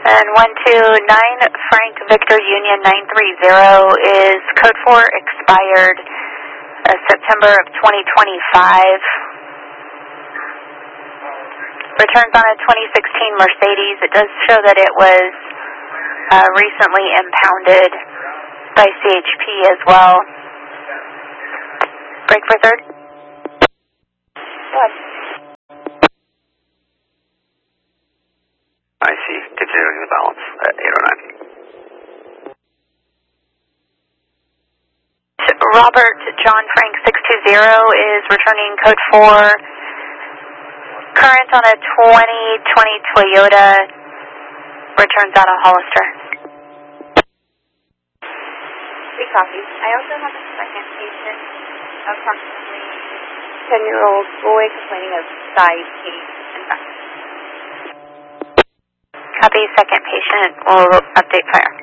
And 129 Frank Victor Union 930 is code 4 expired September of 2025. Returns on a 2016 Mercedes. It does show that it was recently impounded by CHP as well. Break for third. What? I see. Continuing the balance at 809. Robert John Frank 620 is returning code 4. Current on a 2020 Toyota. Returns out of Hollister. 3 copies. I also have a second patient, approximately 10-year-old boy complaining of side pain and back. Copy, second patient will update fire.